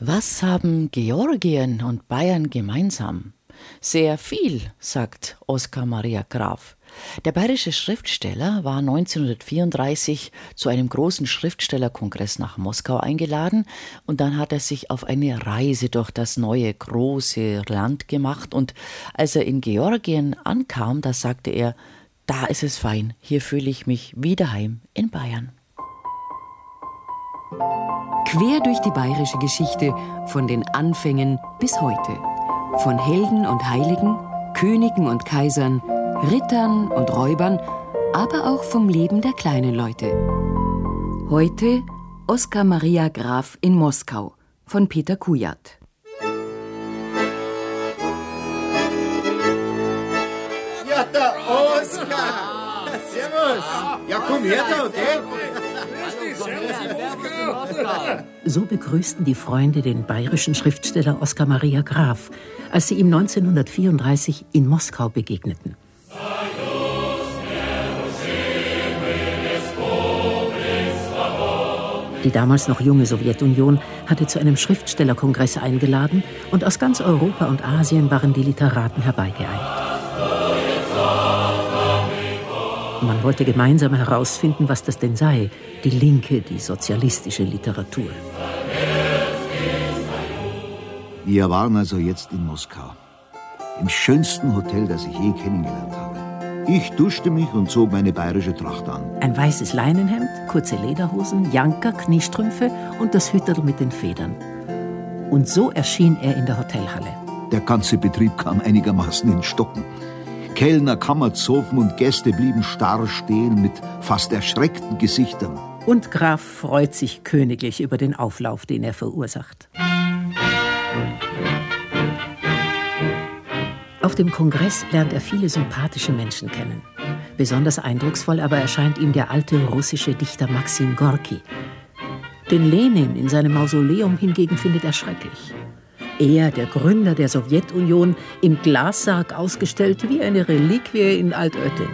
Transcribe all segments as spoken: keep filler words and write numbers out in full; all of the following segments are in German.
Was haben Georgien und Bayern gemeinsam? Sehr viel, sagt Oskar Maria Graf. Der bayerische Schriftsteller war neunzehnhundertvierunddreißig zu einem großen Schriftstellerkongress nach Moskau eingeladen und dann hat er sich auf eine Reise durch das neue große Land gemacht und als er in Georgien ankam, da sagte er, da ist es fein, hier fühle ich mich wie daheim in Bayern. Quer durch die bayerische Geschichte, von den Anfängen bis heute. Von Helden und Heiligen, Königen und Kaisern, Rittern und Räubern, aber auch vom Leben der kleinen Leute. Heute Oskar Maria Graf in Moskau von Peter Kujat. Ja, der Oskar! Servus! Ja, komm her da, gell? So begrüßten die Freunde den bayerischen Schriftsteller Oskar Maria Graf, als sie ihm neunzehnhundertvierunddreißig in Moskau begegneten. Die damals noch junge Sowjetunion hatte zu einem Schriftstellerkongress eingeladen und aus ganz Europa und Asien waren die Literaten herbeigeeilt. Man wollte gemeinsam herausfinden, was das denn sei, die linke, die sozialistische Literatur. Wir waren also jetzt in Moskau, im schönsten Hotel, das ich je kennengelernt habe. Ich duschte mich und zog meine bayerische Tracht an. Ein weißes Leinenhemd, kurze Lederhosen, Janker, Kniestrümpfe und das Hütterl mit den Federn. Und so erschien er in der Hotelhalle. Der ganze Betrieb kam einigermaßen in Stocken. Kellner, Kammerzofen und Gäste blieben starr stehen mit fast erschreckten Gesichtern. Und Graf freut sich königlich über den Auflauf, den er verursacht. Auf dem Kongress lernt er viele sympathische Menschen kennen. Besonders eindrucksvoll aber erscheint ihm der alte russische Dichter Maxim Gorki. Den Lenin in seinem Mausoleum hingegen findet er schrecklich. Er, der Gründer der Sowjetunion, im Glassarg ausgestellt wie eine Reliquie in Altötting.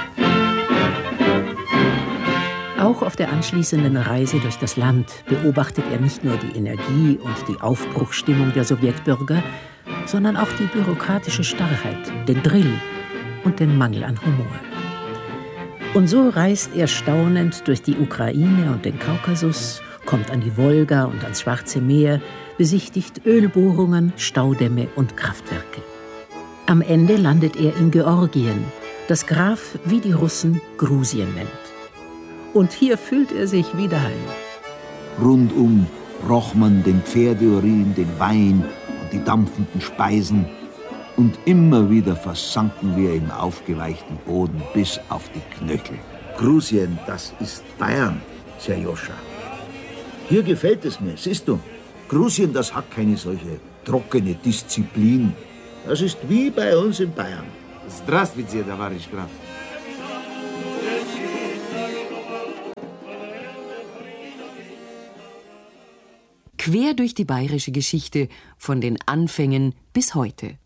Auch auf der anschließenden Reise durch das Land beobachtet er nicht nur die Energie und die Aufbruchsstimmung der Sowjetbürger, sondern auch die bürokratische Starrheit, den Drill und den Mangel an Humor. Und so reist er staunend durch die Ukraine und den Kaukasus, kommt an die Wolga und ans Schwarze Meer, besichtigt Ölbohrungen, Staudämme und Kraftwerke. Am Ende landet er in Georgien, das Graf wie die Russen Grusien nennt. Und hier fühlt er sich wie daheim. Rundum roch man den Pferdeurin, den Wein und die dampfenden Speisen. Und immer wieder versanken wir im aufgeweichten Boden bis auf die Knöchel. Grusien, das ist Bayern, Serjoscha. Hier gefällt es mir, siehst du. Grusien, das hat keine solche trockene Disziplin. Das ist wie bei uns in Bayern. Здравствуйте, товарищ Graf. Quer durch die bayerische Geschichte, von den Anfängen bis heute.